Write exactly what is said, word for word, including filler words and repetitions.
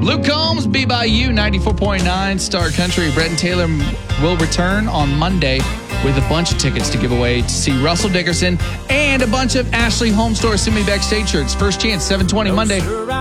Luke Combs, Be By You, ninety-four point nine Star Country. Brett and Taylor will return on Monday with a bunch of tickets to give away to see Russell Dickerson and a bunch of Ashley Home Store Send Me Backstage shirts. First chance, seven twenty Monday.